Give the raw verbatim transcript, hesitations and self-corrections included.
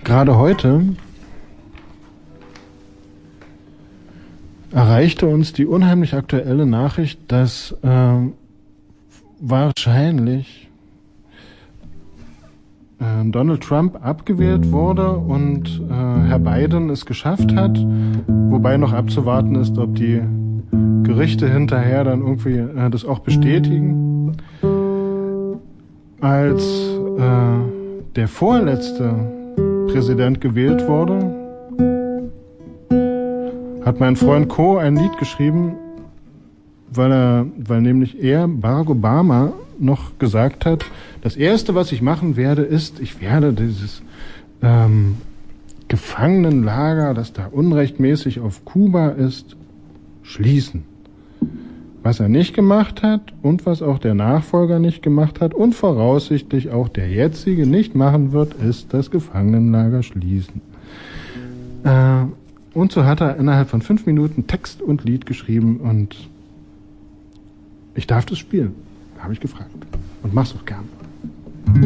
Gerade heute erreichte uns die unheimlich aktuelle Nachricht, dass äh, wahrscheinlich äh, Donald Trump abgewählt wurde und äh, Herr Biden es geschafft hat, wobei noch abzuwarten ist, ob die Gerichte hinterher dann irgendwie äh, das auch bestätigen. Als äh, der vorletzte Präsident gewählt wurde, hat mein Freund Co. ein Lied geschrieben, weil er, weil nämlich er, Barack Obama, noch gesagt hat, das Erste, was ich machen werde, ist, ich werde dieses ähm, Gefangenenlager, das da unrechtmäßig auf Kuba ist, schließen. Was er nicht gemacht hat und was auch der Nachfolger nicht gemacht hat und voraussichtlich auch der jetzige nicht machen wird, ist das Gefangenenlager schließen. Äh, und so hat er innerhalb von fünf Minuten Text und Lied geschrieben und ich darf das spielen, habe ich gefragt und mach's auch gern.